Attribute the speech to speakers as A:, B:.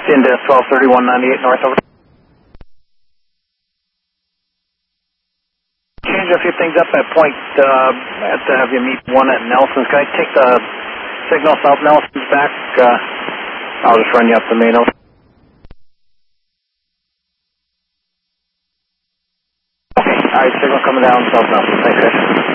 A: Into 123198 north over. Change a few things up at point. I have to have you meet one at Nelson's. Can I take the signal South Nelson's back? I'll just run you up the main. Okay, alright, signal coming down South Nelson. Thanks, guys.